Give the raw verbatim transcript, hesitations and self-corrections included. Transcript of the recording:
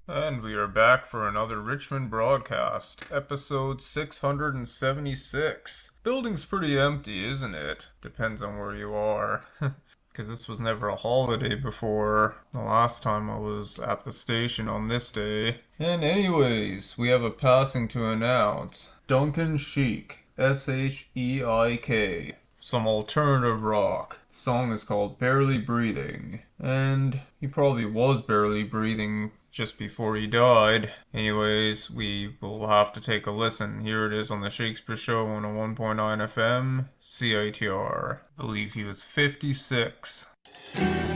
And we are back for another Richmond broadcast, episode six hundred seventy-six. Building's pretty empty, isn't it? Depends on where you are. Because this was never a holiday before. The last time I was at the station on this day. And anyways, we have a passing to announce. Duncan Sheik. S H E I K. Some alternative rock. The song is called Barely Breathing. And he probably was barely breathing just before he died. Anyways, we will have to take a listen. Here it is on the Shakespeare Show on a one point nine F M, C I T R. I believe he was fifty-six.